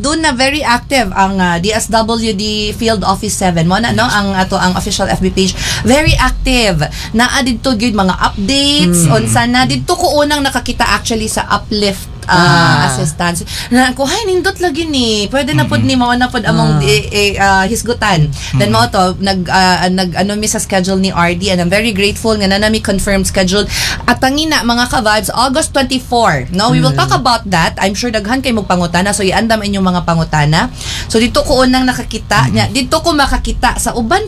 doon na very active ang DSWD Field Office 7 mo na no ang official FB page, very active naa didto gyud mga updates unsa na didto ko unang nakakita actually sa uplift assistance na ko hay nindot lagi ni pwede na pud ni mao na pud among hisgutan then mo to nag mi sa schedule ni RD and I'm very grateful nga na mi confirmed schedule at tangina mga ka-vibes August 24 no we will talk about that. I'm sure daghan kay mo pangutana so iandam inyong mga pangutana so dito ko unang nakakita nya dito ko makakita sa uban